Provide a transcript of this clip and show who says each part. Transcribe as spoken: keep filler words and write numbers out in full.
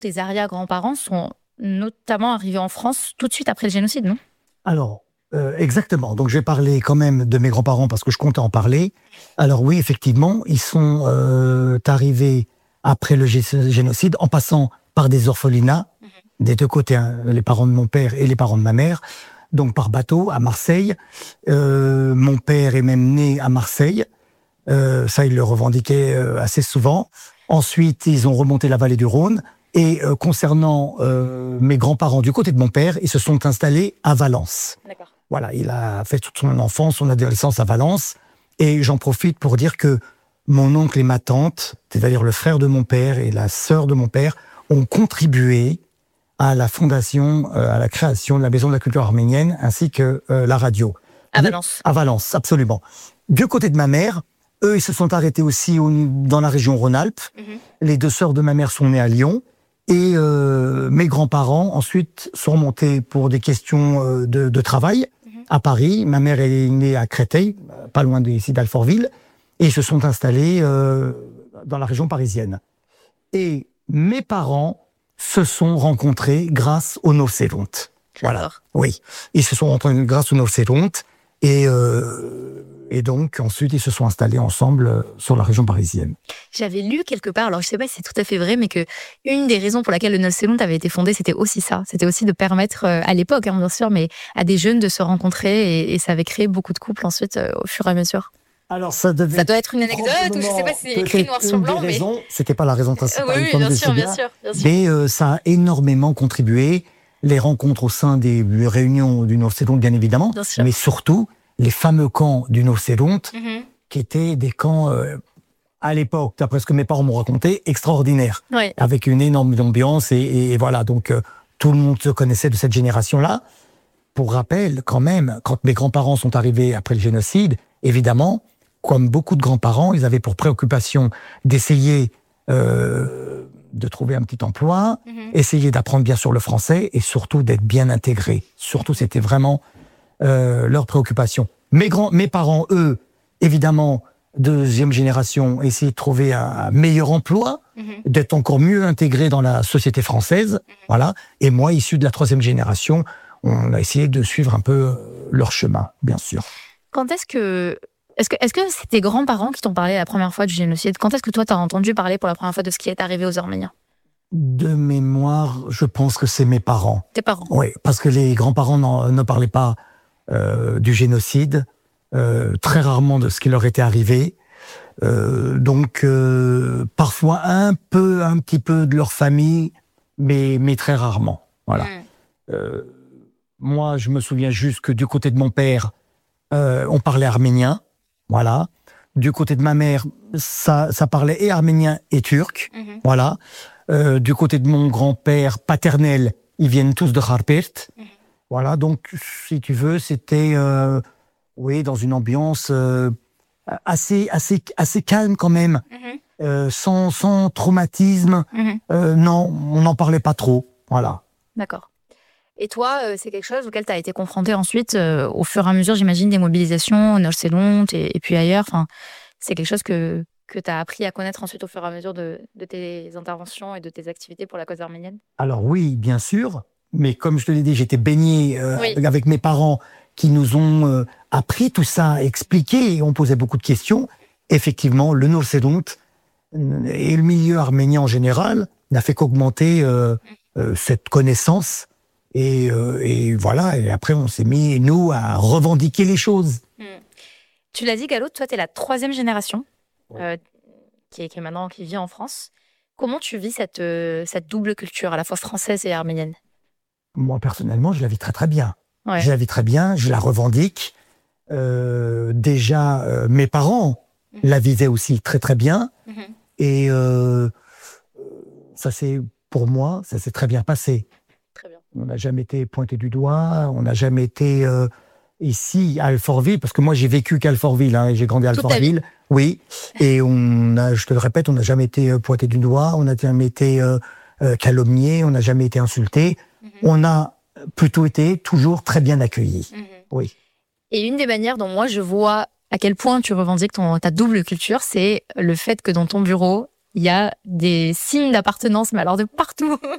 Speaker 1: tes arrière-grands-parents sont notamment arrivés en France tout de suite après le génocide, non?
Speaker 2: Alors, euh, exactement. Donc, je vais parler quand même de mes grands-parents parce que je comptais en parler. Alors oui, effectivement, ils sont euh, arrivés après le gé- génocide en passant par des orphelinats, mm-hmm. des deux côtés, hein, les parents de mon père et les parents de ma mère, donc par bateau à Marseille. Euh, mon père est même né à Marseille. Euh, ça, il le revendiquait euh, assez souvent. Ensuite, ils ont remonté la vallée du Rhône. Et euh, concernant euh, mes grands-parents du côté de mon père, ils se sont installés à Valence.
Speaker 1: D'accord.
Speaker 2: Voilà, il a fait toute son enfance, son adolescence à Valence. Et j'en profite pour dire que mon oncle et ma tante, c'est-à-dire le frère de mon père et la sœur de mon père, ont contribué à la fondation, euh, à la création de la Maison de la Culture Arménienne, ainsi que euh, la radio.
Speaker 1: À Valence.
Speaker 2: À Valence, absolument. Du côté de ma mère, eux, ils se sont arrêtés aussi au, dans la région Rhône-Alpes. Mm-hmm. Les deux sœurs de ma mère sont nées à Lyon. Et euh, mes grands-parents, ensuite, sont remontés pour des questions euh, de, de travail mm-hmm. à Paris. Ma mère est née à Créteil, pas loin d'ici d'Alfortville. Et ils se sont installés euh, dans la région parisienne. Et mes parents se sont rencontrés grâce au Novséronte. Voilà. Oui, ils se sont rencontrés grâce au Novséronte. Et, euh, et donc, ensuite, ils se sont installés ensemble euh, sur la région parisienne.
Speaker 1: J'avais lu quelque part, alors je ne sais pas si c'est tout à fait vrai, mais que une des raisons pour laquelle le Novséronte avait été fondé, c'était aussi ça. C'était aussi de permettre, euh, à l'époque, hein, bien sûr, mais à des jeunes de se rencontrer. Et, et ça avait créé beaucoup de couples ensuite, euh, au fur et à mesure.
Speaker 2: Alors, ça, devait
Speaker 1: ça doit être une anecdote, ou je ne sais pas si c'est écrit noir sur blanc. Mais...
Speaker 2: C'était pas la raison principale.
Speaker 1: Oui, oui bien, sûr, bien, sûr, bien sûr.
Speaker 2: Mais euh, ça a énormément contribué. Les rencontres au sein des réunions du Novséronte, bien évidemment, bien mais surtout les fameux camps du Novséronte, mm-hmm. qui étaient des camps, euh, à l'époque, d'après ce que mes parents m'ont raconté, extraordinaires,
Speaker 1: oui.
Speaker 2: avec une énorme ambiance, et, et, et voilà, donc euh, tout le monde se connaissait de cette génération-là. Pour rappel, quand même, quand mes grands-parents sont arrivés après le génocide, évidemment, comme beaucoup de grands-parents, ils avaient pour préoccupation d'essayer euh, de trouver un petit emploi, mm-hmm. essayer d'apprendre bien sûr le français, et surtout d'être bien intégrés. Surtout, c'était vraiment... Euh, leurs préoccupations. Mes, grands, mes parents, eux, évidemment, deuxième génération, essayaient de trouver un, un meilleur emploi, mm-hmm. d'être encore mieux intégrés dans la société française. Mm-hmm. Voilà. Et moi, issu de la troisième génération, on a essayé de suivre un peu leur chemin, bien sûr.
Speaker 1: Quand est-ce que... Est-ce que est-ce que c'est tes grands-parents qui t'ont parlé la première fois du génocide? Quand est-ce que toi, t'as entendu parler pour la première fois de ce qui est arrivé aux Arméniens?
Speaker 2: De mémoire, je pense que c'est mes parents.
Speaker 1: Tes parents?
Speaker 2: Oui, parce que les grands-parents ne parlaient pas Euh, du génocide, euh, très rarement de ce qui leur était arrivé. Euh, donc, euh, parfois un peu, un petit peu de leur famille, mais, mais très rarement. Voilà. Mmh. Euh, moi, je me souviens juste que du côté de mon père, euh, on parlait arménien. Voilà. Du côté de ma mère, ça, ça parlait et arménien et turc. Mmh. Voilà. Euh, du côté de mon grand-père paternel, ils viennent tous de Harpert. Mmh. Voilà, donc, si tu veux, c'était, euh, oui, dans une ambiance euh, assez, assez, assez calme quand même, mm-hmm. euh, sans, sans traumatisme. Mm-hmm. Euh, non, on n'en parlait pas trop, voilà.
Speaker 1: D'accord. Et toi, euh, c'est quelque chose auquel tu as été confronté ensuite, euh, au fur et à mesure, j'imagine, des mobilisations, au Novséronte et, et puis ailleurs. Enfin, c'est quelque chose que, que tu as appris à connaître ensuite au fur et à mesure de, de tes interventions et de tes activités pour la cause arménienne?
Speaker 2: Alors oui, bien sûr. Mais comme je te l'ai dit, j'étais baigné euh, oui. avec mes parents qui nous ont euh, appris tout ça, expliqué, et on posait beaucoup de questions. Effectivement, le Novséronte et le milieu arménien en général n'a fait qu'augmenter euh, euh, cette connaissance. Et, euh, et voilà, et après on s'est mis, nous, à revendiquer les choses.
Speaker 1: Mmh. Tu l'as dit, Gallo, toi, tu es la troisième génération
Speaker 2: oui.
Speaker 1: euh, qui, est, qui est maintenant qui vit en France. Comment tu vis cette, euh, cette double culture, à la fois française et arménienne?
Speaker 2: Moi, personnellement, je la vis très très bien.
Speaker 1: Ouais.
Speaker 2: Je la vis très bien, je la revendique. Euh, déjà, euh, mes parents mmh. la vivaient aussi très très bien. Mmh. Et euh, ça c'est, pour moi, ça s'est très bien passé.
Speaker 1: Très bien.
Speaker 2: On n'a jamais été pointé du doigt, on n'a jamais été euh, ici à Alfortville, parce que moi j'ai vécu qu'à Alfortville, hein, et j'ai grandi à Alfortville. Oui, et on a, je te le répète, on n'a jamais été pointé du doigt, on n'a jamais été euh, euh, calomnié, on n'a jamais été insulté. Mmh. On a plutôt été toujours très bien accueillis. Mmh. Oui.
Speaker 1: Et une des manières dont moi je vois à quel point tu revendiques ton, ta double culture, c'est le fait que dans ton bureau, il y a des signes d'appartenance, mais alors de partout.